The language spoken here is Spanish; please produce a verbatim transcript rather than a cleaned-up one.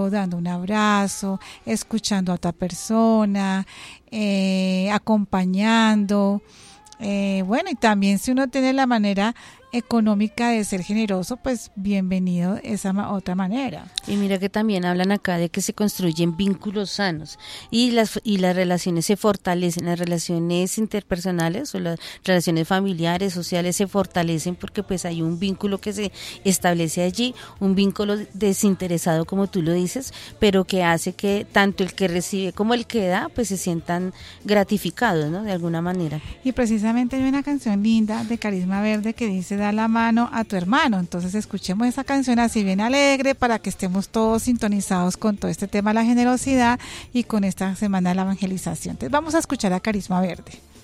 dando un abrazo, escuchando a otra persona, eh, acompañando. Eh, bueno, y también si uno tiene la manera económica de ser generoso, pues bienvenido esa ma- otra manera. Y mira que también hablan acá de que se construyen vínculos sanos y las y las relaciones se fortalecen, las relaciones interpersonales o las relaciones familiares, sociales se fortalecen porque pues hay un vínculo que se establece allí, un vínculo desinteresado como tú lo dices, pero que hace que tanto el que recibe como el que da pues se sientan gratificados, ¿no? De alguna manera. Y precisamente hay una canción linda de Carisma Verde que dice: da la mano a tu hermano. Entonces escuchemos esa canción así bien alegre para que estemos todos sintonizados con todo este tema de la generosidad y con esta semana de la evangelización. Entonces vamos a escuchar a Carisma Verde.